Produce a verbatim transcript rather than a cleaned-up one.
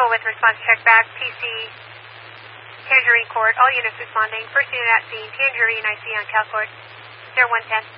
Bravo with response check back. P C, Tangerine Court. All units responding. First unit at scene, Tangerine, I C on Cal Court. zero one ten.